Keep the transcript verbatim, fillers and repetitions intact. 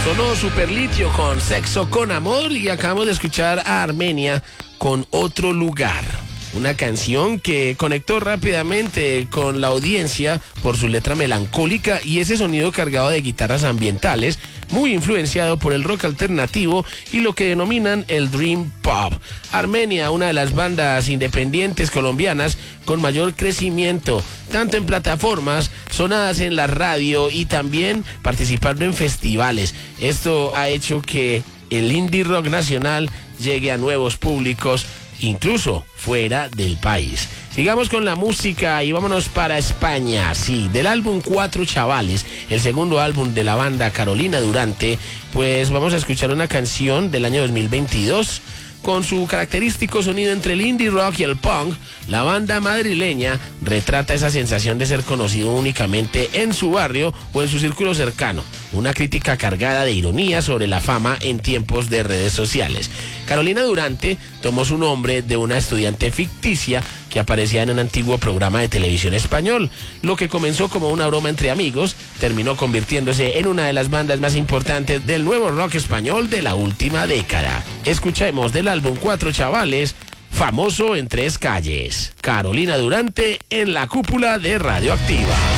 Sonó Superlitio con Sexo con Amor y acabamos de escuchar a Armenia con Otro Lugar. Una canción que conectó rápidamente con la audiencia por su letra melancólica y ese sonido cargado de guitarras ambientales, muy influenciado por el rock alternativo y lo que denominan el Dream Pop. Armenia, una de las bandas independientes colombianas con mayor crecimiento, tanto en plataformas, sonadas en la radio y también participando en festivales. Esto ha hecho que el indie rock nacional llegue a nuevos públicos, incluso fuera del país. Sigamos con la música y vámonos para España. Sí, del álbum Cuatro Chavales, el segundo álbum de la banda Carolina Durante, pues vamos a escuchar una canción del año dos mil veintidós. Con su característico sonido entre el indie rock y el punk, la banda madrileña retrata esa sensación de ser conocido únicamente en su barrio o en su círculo cercano. Una crítica cargada de ironía sobre la fama en tiempos de redes sociales. Carolina Durante tomó su nombre de una estudiante ficticia que aparecía en un antiguo programa de televisión español. Lo que comenzó como una broma entre amigos terminó convirtiéndose en una de las bandas más importantes del nuevo rock español de la última década. Escuchemos del álbum Cuatro Chavales, Famoso en Tres Calles. Carolina Durante en la cúpula de Radioactiva.